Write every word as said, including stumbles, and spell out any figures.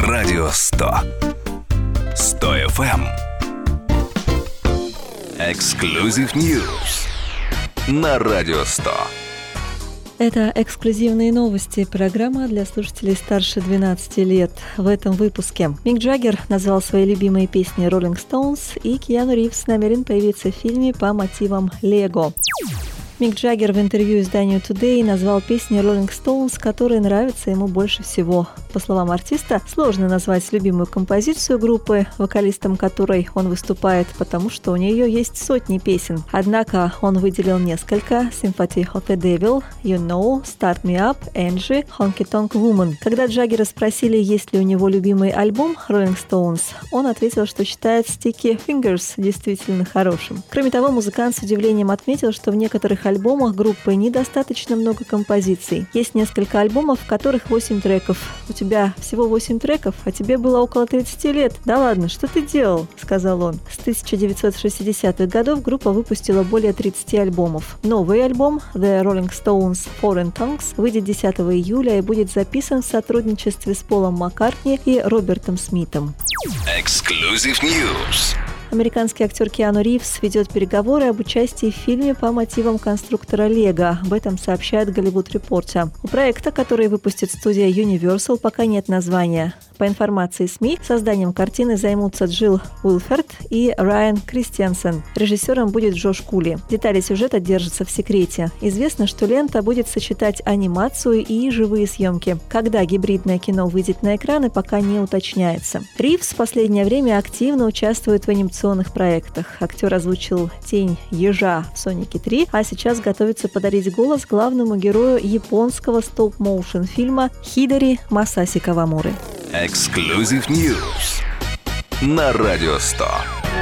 Радио сто. сто эф эм. Exclusive News на Радио сто. Это эксклюзивные новости, программа для слушателей старше двенадцати лет. В этом выпуске Мик Джаггер назвал свои любимые песни Rolling Stones, и Киану Ривз намерен появиться в фильме по мотивам Лего. Мик Джаггер в интервью изданию Today назвал песни Rolling Stones, которые нравятся ему больше всего. По словам артиста, сложно назвать любимую композицию группы, вокалистом которой он выступает, потому что у нее есть сотни песен. Однако он выделил несколько: Sympathy of the Devil, You Know, Start Me Up, Angie, Honky Tonk Woman. Когда Джаггера спросили, есть ли у него любимый альбом Rolling Stones, он ответил, что считает Sticky Fingers действительно хорошим. Кроме того, музыкант с удивлением отметил, что в некоторых альбомах группы недостаточно много композиций. Есть несколько альбомов, в которых восемь треков. У тебя всего восемь треков, а тебе было около тридцати лет. Да ладно, что ты делал? Сказал он. С тысяча девятьсот шестидесятых годов группа выпустила более тридцати альбомов. Новый альбом The Rolling Stones Foreign Tongues выйдет десятого июля и будет записан в сотрудничестве с Полом Маккартни и Робертом Смитом. Exclusive News. Американский актер Киану Ривз ведет переговоры об участии в фильме по мотивам конструктора Лего. Об этом сообщает Hollywood Reporter. У проекта, который выпустит студия Universal, пока нет названия. По информации СМИ, созданием картины займутся Джилл Уилфорд и Райан Кристиансен. Режиссером будет Джош Кули. Детали сюжета держатся в секрете. Известно, что лента будет сочетать анимацию и живые съемки. Когда гибридное кино выйдет на экраны, пока не уточняется. Ривз в последнее время активно участвует в анимационных проектах. Актер озвучил тень ежа в «Сонике три», а сейчас готовится подарить голос главному герою японского стоп-моушен фильма Хидари Масаси Кавамуры. Exclusive News на Радио сто.